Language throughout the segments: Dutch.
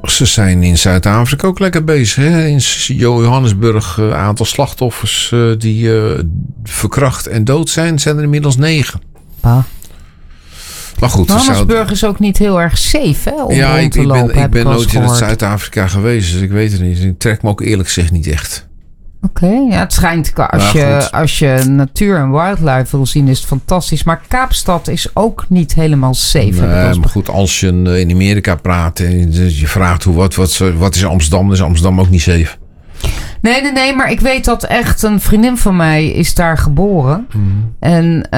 Ze zijn in Zuid-Afrika ook lekker bezig. Hè? In Johannesburg aantal slachtoffers die verkracht en dood zijn er inmiddels 9. Bah. Maar goed. Johannesburg is ook niet heel erg safe, hè? Om rond te lopen. Ik ben nooit in Zuid-Afrika geweest, dus ik weet het niet. Ik trek me ook eerlijk gezegd niet echt. Oké, ja, het schijnt als je natuur en wildlife wil zien, is het fantastisch. Maar Kaapstad is ook niet helemaal safe. Nee, maar goed, als je in Amerika praat en je vraagt wat is Amsterdam, dan is Amsterdam ook niet safe. Nee, maar ik weet dat echt een vriendin van mij is daar geboren. En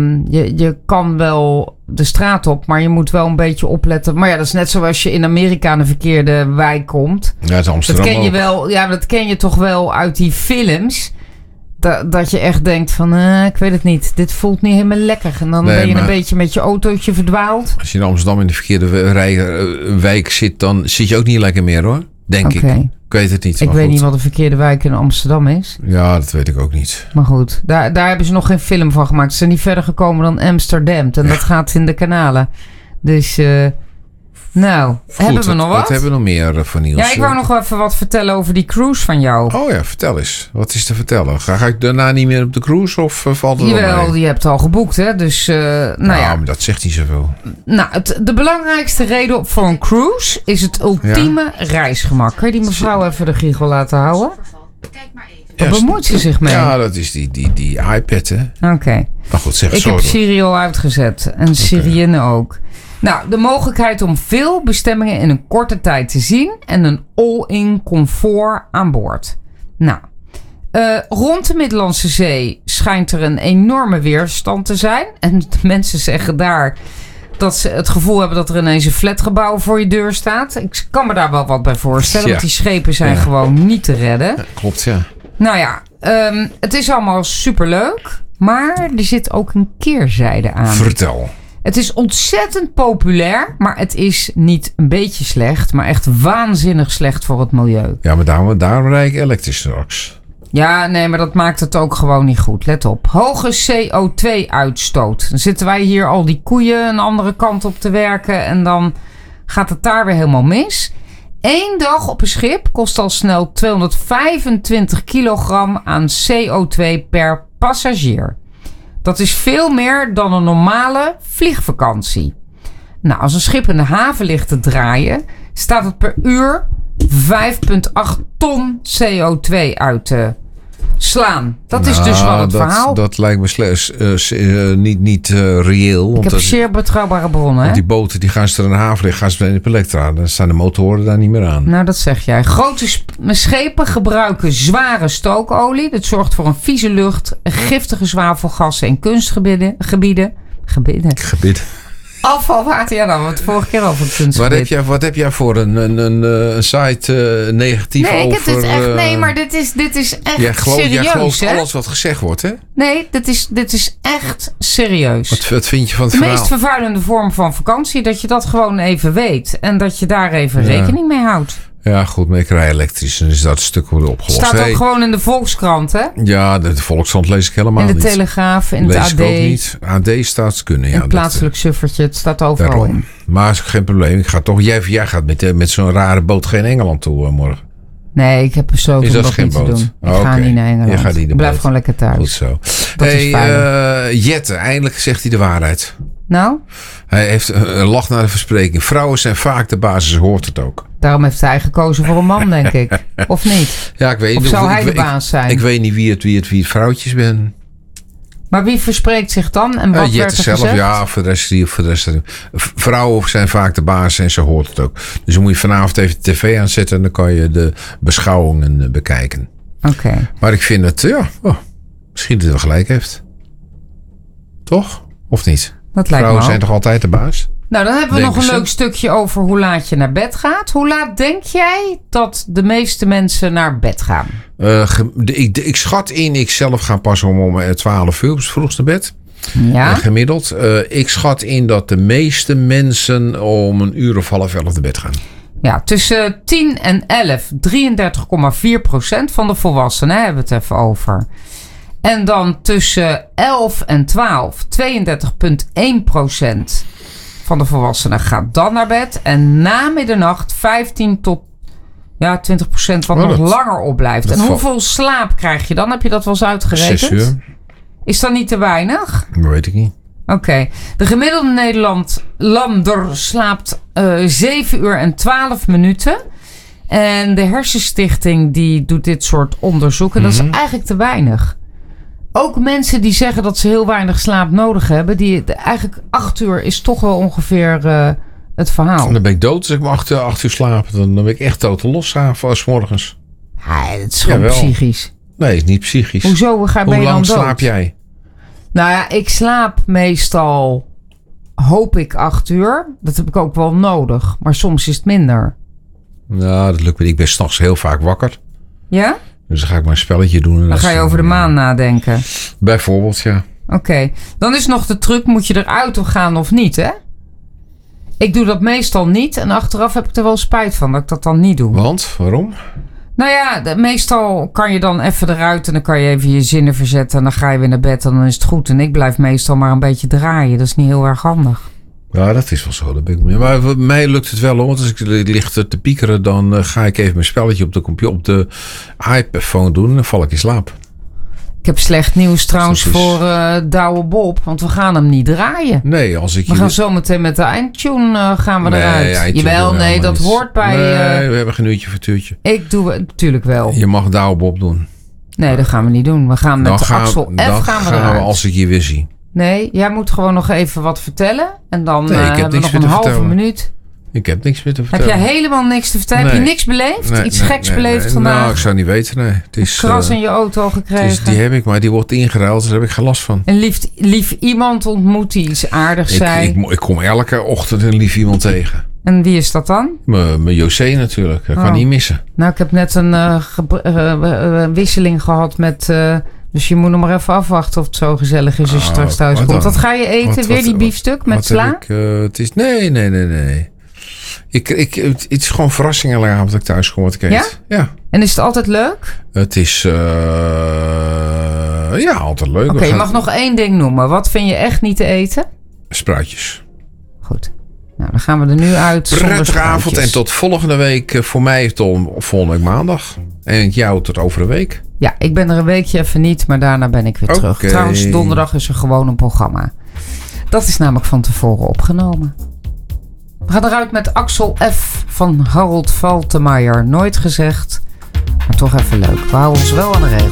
je kan wel de straat op, maar je moet wel een beetje opletten. Maar ja, dat is net zoals je in Amerika in een verkeerde wijk komt. Ja, het is Amsterdam dat ken je wel. Ja, dat ken je toch wel uit die films. Dat je echt denkt van, ik weet het niet. Dit voelt niet helemaal lekker. En dan ben je een beetje met je autootje verdwaald. Als je in Amsterdam in de verkeerde wijk zit, dan zit je ook niet lekker meer, hoor. Denk ik. Ik weet het niet. Ik weet niet wat de verkeerde wijk in Amsterdam is. Ja, dat weet ik ook niet. Maar goed, daar hebben ze nog geen film van gemaakt. Ze zijn niet verder gekomen dan Amsterdam. En dat gaat in de kanalen. Dus, hebben we nog wat? Wat hebben we nog meer van Niels? Ja, ik wou nog wel even wat vertellen over die cruise van jou. Oh ja, vertel eens. Wat is te vertellen? Ga ik daarna niet meer op de cruise of valt het Jawel, mee? Je hebt al geboekt, hè? Dus, ja. Maar dat zegt niet zoveel. Nou, de belangrijkste reden voor een cruise is het ultieme reisgemak. Kun je die mevrouw even de giegel laten houden? Kijk maar even. Waar bemoeit ze zich mee? Ja, dat is die iPad, hè? Oké. Maar goed, zeg ik heb Siri al uitgezet. En Sirienne ook. Nou, de mogelijkheid om veel bestemmingen in een korte tijd te zien. En een all-in comfort aan boord. Nou, rond de Middellandse Zee schijnt er een enorme weerstand te zijn. En de mensen zeggen daar dat ze het gevoel hebben dat er ineens een flatgebouw voor je deur staat. Ik kan me daar wel wat bij voorstellen. Want die schepen zijn gewoon niet te redden. Ja, klopt, ja. Nou ja, het is allemaal superleuk. Maar er zit ook een keerzijde aan. Vertel. Het is ontzettend populair, maar het is niet een beetje slecht, maar echt waanzinnig slecht voor het milieu. Ja, maar daarom rijd ik elektrisch straks. Ja, nee, maar dat maakt het ook gewoon niet goed. Let op. Hoge CO2-uitstoot. Dan zitten wij hier al die koeien een andere kant op te werken en dan gaat het daar weer helemaal mis. 1 dag op een schip kost al snel 225 kilogram aan CO2 per passagier. Dat is veel meer dan een normale vliegvakantie. Nou, als een schip in de haven ligt te draaien, staat het per uur 5,8 ton CO2 uit te slaan. Dat is dus wel het verhaal. Dat lijkt me niet reëel. Ik heb zeer betrouwbare bronnen. Want die boten die gaan ze er in de haven liggen, gaan ze meteen op elektra. Dan staan de motoren daar niet meer aan. Nou, dat zeg jij. Grote schepen gebruiken zware stookolie. Dat zorgt voor een vieze lucht, giftige zwavelgassen in kunstgebieden. Gebieden. Afvalwater, ja, dan hebben we het vorige keer over het kunstgebied. Wat heb jij voor een site negatief over? Nee, maar dit is echt serieus. Jij gelooft hè? alles wat gezegd wordt, hè? Nee, dit is echt serieus. Wat vind je van het verhaal? De meest vervuilende vorm van vakantie, dat je dat gewoon even weet. En dat je daar even rekening mee houdt. Ja, goed, maar ik rij elektrisch. En is dat stuk worden opgelost. Staat ook gewoon in de Volkskrant, hè? Ja, de Volkskrant lees ik helemaal niet. In de Telegraaf, in het AD. Lees ik ook niet. AD staat kunnen, ja. Een plaatselijk suffertje, het staat overal in. Maar is geen probleem. Ik ga toch, jij gaat met zo'n rare boot geen Engeland toe morgen. Nee, ik heb besloten om dat niet te doen. Ik ga niet naar Engeland. Ik blijf gewoon lekker thuis. Goed zo. Hey, Jette, eindelijk zegt hij de waarheid. Nou? Hij heeft een lach naar de verspreking. Vrouwen zijn vaak de basis, hoort het ook. Daarom heeft hij gekozen voor een man, denk ik. Of niet? Ja, ik weet niet. Of zou hij de baas zijn? Ik weet niet wie het vrouwtjes ben. Maar wie verspreekt zich dan? En wat werd er zelf, gezegd? Ja, voor de rest. Vrouwen zijn vaak de baas en ze hoort het ook. Dus dan moet je vanavond even de tv aanzetten en dan kan je de beschouwingen bekijken. Oké. Maar ik vind het, misschien dat hij wel gelijk heeft. Toch? Of niet? Vrouwen zijn toch altijd de baas? Nou, dan hebben we nog een leuk stukje over hoe laat je naar bed gaat. Hoe laat denk jij dat de meeste mensen naar bed gaan? Ik schat in, ik zelf ga pas om 12 uur vroegst naar bed. Ja. Gemiddeld. Ik schat in dat de meeste mensen om 10:30 naar bed gaan. Ja, tussen 10 en 11, 33,4% van de volwassenen hebben we het even over. En dan tussen 11 en 12, 32,1%. van de volwassenen gaat dan naar bed. En na middernacht 15 tot 20% wat nog langer opblijft. En hoeveel slaap krijg je dan? Heb je dat wel eens uitgerekend? 6 uur. Is dat niet te weinig? Dat weet ik niet. Oké. De gemiddelde Nederlander slaapt 7 uur en 12 minuten. En de Hersenstichting die doet dit soort onderzoeken. Dat is eigenlijk te weinig. Ook mensen die zeggen dat ze heel weinig slaap nodig hebben. Eigenlijk 8 uur is toch wel ongeveer het verhaal. Dan ben ik dood als ik maar 8 uur slaap. Dan ben ik echt totaal los als morgens. Ja, dat is gewoon psychisch. Nee, is niet psychisch. Hoezo ben je dan dood? Hoe lang slaap jij? Nou ja, ik slaap meestal, hoop ik, 8 uur. Dat heb ik ook wel nodig. Maar soms is het minder. Nou, dat lukt me. Ik ben 's nachts heel vaak wakker. Ja? Dus dan ga ik maar een spelletje doen. En dan ga je over de maan nadenken. Bijvoorbeeld, ja. Oké. Dan is nog de truc, moet je eruit gaan of niet, hè? Ik doe dat meestal niet. En achteraf heb ik er wel spijt van dat ik dat dan niet doe. Want? Waarom? Nou ja, meestal kan je dan even eruit en dan kan je even je zinnen verzetten. En dan ga je weer naar bed en dan is het goed. En ik blijf meestal maar een beetje draaien. Dat is niet heel erg handig. Ja, dat is wel zo. Dat ben ik mee. Maar bij mij lukt het wel hoor. Want als ik lig te piekeren, dan ga ik even mijn spelletje op de computer, op de iPhone doen. En dan val ik in slaap. Ik heb slecht nieuws trouwens voor Douwe Bob. Want we gaan hem niet draaien. Nee, we gaan zometeen met de eindtune gaan we eruit. Jawel, nee, dat hoort bij... Nee, we hebben geen uurtje voor tuurtje. Ik doe het natuurlijk wel. Je mag Douwe Bob doen. Nee, dat gaan we niet doen. We gaan met Axel F. gaan we eruit. Als ik je weer zie. Nee, jij moet gewoon nog even wat vertellen. En dan hebben we nog een halve minuut. Ik heb niks meer te vertellen. Heb jij helemaal niks te vertellen? Nee. Heb je niks beleefd? Iets geks beleefd vandaag? Nou, ik zou niet weten, nee. Het is, kras in je auto gekregen? Die heb ik, maar die wordt ingeruild. Dus daar heb ik geen last van. Een lief iemand ontmoet die iets aardigs zei? Ik kom elke ochtend een lief iemand tegen. En wie is dat dan? Mijn José natuurlijk. Dat kan niet missen. Nou, ik heb net een wisseling gehad met... dus je moet nog maar even afwachten of het zo gezellig is als je straks thuis komt. Wat ga je eten? Weer die biefstuk met sla? Het is... Nee. Het is gewoon verrassing elke avond dat ik thuis kom wat ik eet. Ja? Ja. En is het altijd leuk? Het is... altijd leuk. Oké, je mag nog 1 ding noemen. Wat vind je echt niet te eten? Spruitjes. Goed. Nou, dan gaan we er nu uit. Prettige avond en tot volgende week. Voor mij tot volgende week maandag. En jou tot over een week. Ja, ik ben er een weekje even niet, maar daarna ben ik weer terug. Trouwens, donderdag is er gewoon een programma. Dat is namelijk van tevoren opgenomen. We gaan eruit met Axel F. van Harold Faltermeyer. Nooit gezegd, maar toch even leuk. We houden ons wel aan de regels.